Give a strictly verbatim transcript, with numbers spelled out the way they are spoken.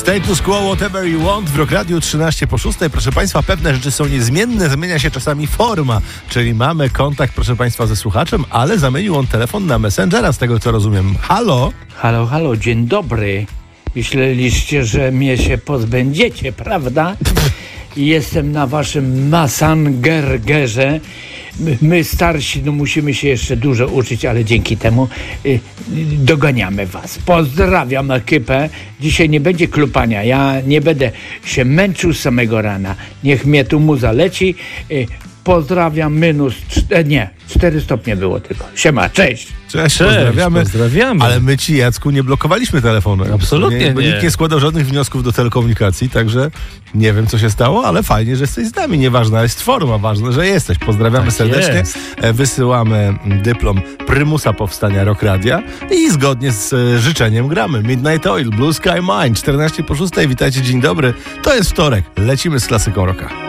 Status quo, whatever you want w Rock Radio trzynaście po szóstej. Proszę Państwa, pewne rzeczy są niezmienne, zmienia się czasami forma, czyli mamy kontakt, proszę Państwa, ze słuchaczem, ale zamienił on telefon na Messengera, z tego co rozumiem. Halo? Halo, halo, dzień dobry. Myśleliście, że mnie się pozbędziecie, prawda? Jestem na waszym Messengerze. My starsi no musimy się jeszcze dużo uczyć, ale dzięki temu y, doganiamy was. Pozdrawiam ekipę. Dzisiaj nie będzie klupania. Ja nie będę się męczył z samego rana. Niech mnie tu muza leci. Y, pozdrawiam minus... Czte, nie, cztery stopnie było tylko. Siema, cześć. Cześć, Cześć, pozdrawiamy. pozdrawiamy. Ale my ci, Jacku, nie blokowaliśmy telefonu. Absolutnie nie. Bo nie. nikt nie składał żadnych wniosków do telekomunikacji, także nie wiem, co się stało, ale fajnie, że jesteś z nami. Nieważna jest forma, ważne, że jesteś. Pozdrawiamy Tak serdecznie. jest. E, Wysyłamy dyplom prymusa powstania Rock Radia i zgodnie z e, życzeniem gramy. Midnight Oil, Blue Sky Mine, czternaście po szóstej. Witajcie, dzień dobry. To jest wtorek. Lecimy z klasyką rocka.